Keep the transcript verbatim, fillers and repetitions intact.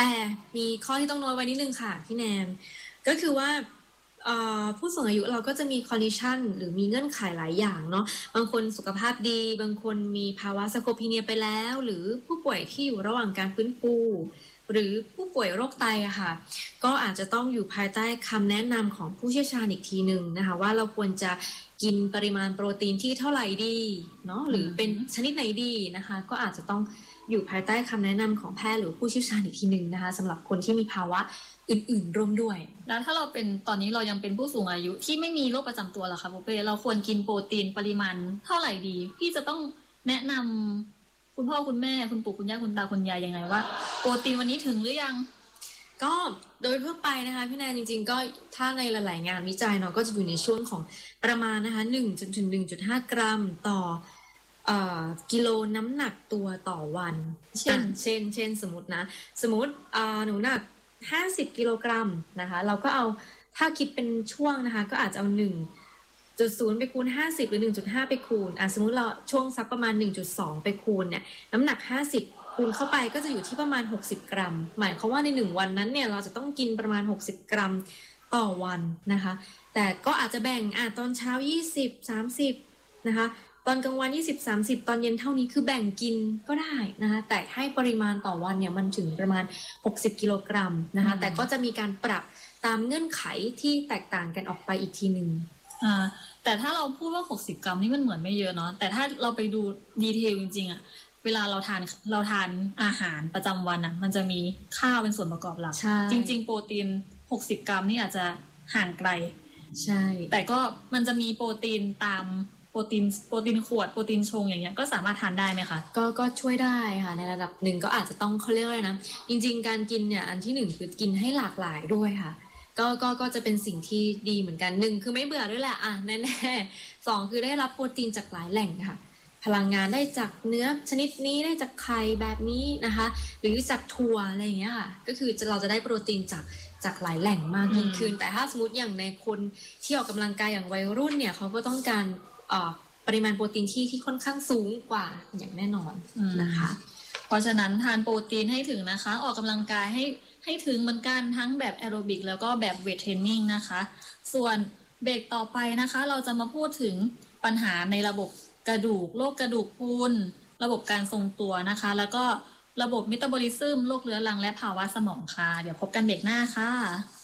แต่มีข้อที่ต้องโน้ตไว้นิดนึงค่ะพี่แนนก็คือว่าผู้สูงอายุเราก็จะมีคอนดิชันหรือมีเงื่อนไขหลายอย่างเนาะบางคนสุขภาพดีบางคนมีภาวะสโคพีเนียไปแล้วหรือผู้ป่วยที่อยู่ระหว่างการฟื้นฟูหรือผู้ป่วยโรคไตอะค่ะก็อาจจะต้องอยู่ภายใต้คำแนะนำของผู้เชี่ยวชาญอีกทีหนึ่งนะคะว่าเราควรจะกินปริมาณโปรตีนที่เท่าไหร่ดีเนาะหรือเป็นชนิดไหนดีนะคะก็อาจจะต้องอยู่ภายใต้คำแนะนำของแพทย์หรือผู้เชี่ยวชาญอีกทีหนึ่งนะคะสำหรับคนที่มีภาวะอื่นๆร่วมด้วยแล้วถ้าเราเป็นตอนนี้เรายังเป็นผู้สูงอายุที่ไม่มีโรคประจำตัวหรอคะโบเป้เราควรกินโปรตีนปริมาณเท่าไหร่ดีพี่จะต้องแนะนำคุณพ่อคุณแม่คุณปู่คุณย่าคุณตาคุณยายยังไงว่าโปรตีนวันนี้ถึงหรือยังก็โดยทั่วไปนะคะพี่แนนจริงๆก็ถ้าในหลายๆงานวิจัยเนาะก็จะอยู่ในช่วงของประมาณนะคะหนึ่งจนถึงหนึ่งจุดห้ากรัมต่อกิโลน้ำหนักตัวต่อวันเช่นเช่นเช่นสมมตินะสมมติหนูหนักห้าสิบกิโลกรัมนะคะเราก็เอาถ้าคิดเป็นช่วงนะคะก็อาจจะเอาหนึ่งจุดศูนย์ไปคูณห้าสิบหรือหนึ่งจุดห้าไปคูณอ่ะสมมุติเราช่วงสักประมาณหนึ่งจุดสองไปคูณเนี่ยน้ำหนักห้าสิบคูณเข้าไปก็จะอยู่ที่ประมาณหกสิบกรัมหมายความว่าในหนึ่งวันนั้นเนี่ยเราจะต้องกินประมาณหกสิบกรัมต่อวันนะคะแต่ก็อาจจะแบ่งอ่ะตอนเช้ายี่สิบ สามสิบนะคะตอนกลางวันยี่สิบ สามสิบตอนเย็นเท่านี้คือแบ่งกินก็ได้นะคะแต่ให้ปริมาณต่อวันเนี่ยมันถึงประมาณหกสิบกิโลกรัมนะคะแต่ก็จะมีการปรับตามเงื่อนไขที่แตกต่างกันออกไปอีกทีนึงอ่าแต่ถ้าเราพูดว่าหกสิบกรัมนี่มันเหมือนไม่เยอะเนาะแต่ถ้าเราไปดูดีเทลจริงๆอะเวลาเราทานเราทานอาหารประจำวันอะมันจะมีข้าวเป็นส่วนประกอบหลักจริงๆโปรตีนหกสิบกรัมนี่อาจจะห่างไกลใช่แต่ก็มันจะมีโปรตีนตามโปรตีนโปรตีนขวดโปรตีนชงอย่างเงี้ยก็สามารถทานได้ไหมคะก็ก็ช่วยได้ค่ะในระดับหนึ่งก็อาจจะต้องเขาเรียกว่าอะไรนะจริงๆการกินเนี่ยอันที่หนึ่งคือกินให้หลากหลายด้วยค่ะก็ก็ก็จะเป็นสิ่งที่ดีเหมือนกันหนึ่งคือไม่เบื่อด้วยแหละอ่ะแน่ๆสองคือได้รับโปรตีนจากหลายแหล่งค่ะพลังงานได้จากเนื้อชนิดนี้ได้จากไข่แบบนี้นะคะหรือจากถั่วอะไรอย่างเงี้ยค่ะก็คือเราจะได้โปรตีนจากจากหลายแหล่งมากยิ่งขึ้นแต่ถ้าสมมติอย่างในคนที่ออกกำลังกายอย่างวัยรุ่นเนี่ยเขาก็ต้องการปริมาณโปรตีนที่ที่ค่อนข้างสูงกว่าอย่างแน่นอนนะคะเพราะฉะนั้นทานโปรตีนให้ถึงนะคะออกกำลังกายให้ให้ถึงเหมือนกันทั้งแบบแอโรบิกแล้วก็แบบเวทเทรนนิ่งนะคะส่วนเบรกต่อไปนะคะเราจะมาพูดถึงปัญหาในระบบกระดูกโรคกระดูกพรุนระบบการทรงตัวนะคะแล้วก็ระบบเมตาบอลิซึมโรคเรื้อรังและภาวะสมองค่ะเดี๋ยวพบกันเบรกหน้าค่ะ